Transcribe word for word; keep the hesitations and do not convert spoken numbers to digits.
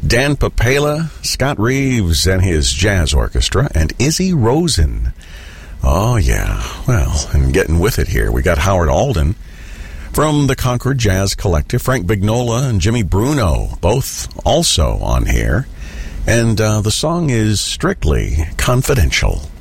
Dan Papela, Scott Reeves and his jazz orchestra, and Izzy Rosen. Oh, yeah. Well, and getting with it here, we got Howard Alden from the Concord Jazz Collective, Frank Vignola and Jimmy Bruno, both also on here. And uh, the song is Strictly Confidential.